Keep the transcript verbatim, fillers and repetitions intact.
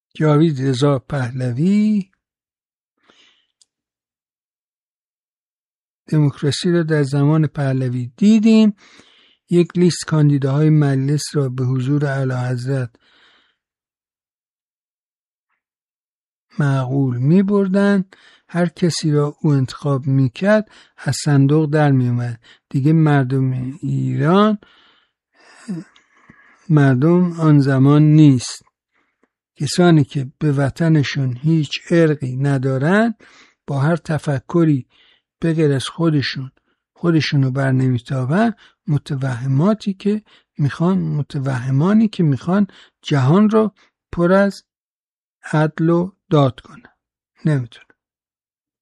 جاوید رضا پهلوی دموکراسی را در زمان پهلوی دیدیم. یک لیست کاندیداهای مجلس را به حضور اعلیحضرت معقول می بردن. هر کسی را او انتخاب می کرد از صندوق در می اومد. دیگه مردم ایران مردم آن زمان نیست. کسانی که به وطنشون هیچ ارقی ندارن با هر تفکری به غیر از خودشون خودشونو بر نمیتابن، متوهماتی که میخوان متوهمانی که میخوان جهان رو پر از عدل و داد کنن. نمیتونه.